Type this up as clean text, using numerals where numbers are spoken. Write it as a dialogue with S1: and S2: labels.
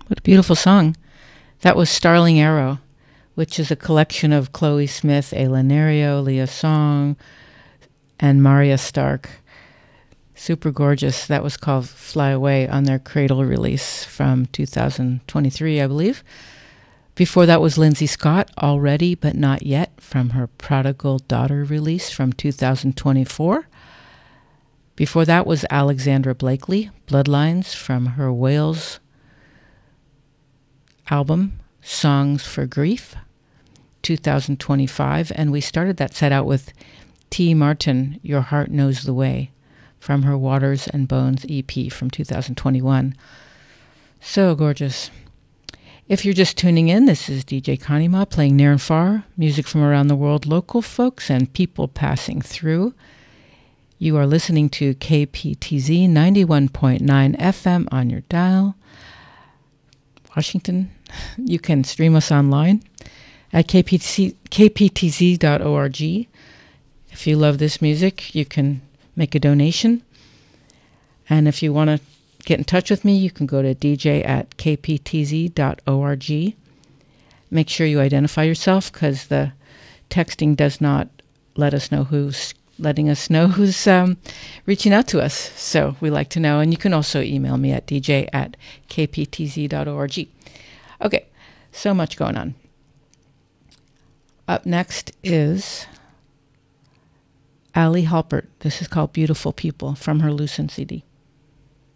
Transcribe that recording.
S1: What a beautiful song. That was Starling Arrow, which is a collection of Chloe Smith, Ayla Nerio, Leah Song, and Maria Stark. Super gorgeous. That was called Fly Away on their Cradle release from 2023, I believe. Before that was Lindsay Scott, Already But Not Yet, from her Prodigal Daughter release from 2024. Before that was Alexandra Blakely, Bloodlines, from her Wales album, Songs for Grief, 2025. And we started that set out with T. Martin, Your Heart Knows the Way, from her Waters and Bones EP from 2021. So gorgeous. If you're just tuning in, this is DJ Connie Ma playing near and far, music from around the world, local folks and people passing through. You are listening to KPTZ 91.9 FM on your dial. Washington. You can stream us online at kptz.org. If you love this music, you can make a donation. And if you want to get in touch with me, you can go to dj@kptz.org. Make sure you identify yourself, because the texting does not let us know who's letting us know who's reaching out to us. So we like to know. And you can also email me at dj@kptz.org. Okay, so much going on. Up next is Ali Halpert. This is called Beautiful People from her Lucent CD.